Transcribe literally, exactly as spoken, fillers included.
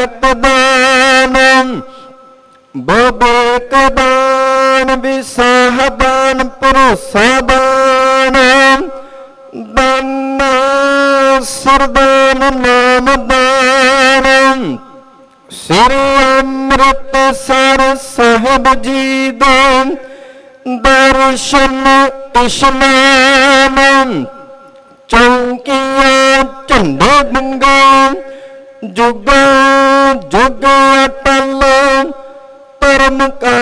ਰਹਿਤ ਦਾਨ ਬੋਬੇਕ ਦਾਨ ਵਿਸਾਹਦਾਨ ਭਰੋਸਾ ਦਾਨ ਦਾਨਾ ਸਰਦਾਨ ਨਾਮ ਦਾਨ ਸ੍ਰੀ ਅੰਮ੍ਰਿਤਸਰ ਸਾਹਿਬ ਜੀ ਦਾ ਦਰਸ਼ਨ ਇਸ਼ਨਾਨ ਚੌਂਕੀਆਂ ਝੰਡੇ ਬੰਗਾ ਜੁਗ ਜੁਗ ਅਟਲ ਧਰਮ ਕਾ